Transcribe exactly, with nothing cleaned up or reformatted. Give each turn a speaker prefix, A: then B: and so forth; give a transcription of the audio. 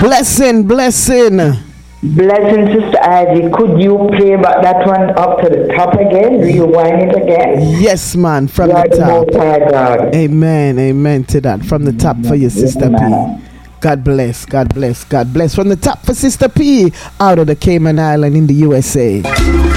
A: Blessing, blessing.
B: Blessing, Sister Ivy. Could you play back that one up to the top again? Rewind it again?
A: Yes, man. From
B: God
A: the top.
B: Most High God.
A: Amen. Amen to that. From the top for your Sister
B: Amen.
A: P. God bless. God bless. God bless. From the top for Sister P. Out of the Cayman Island in the U S A.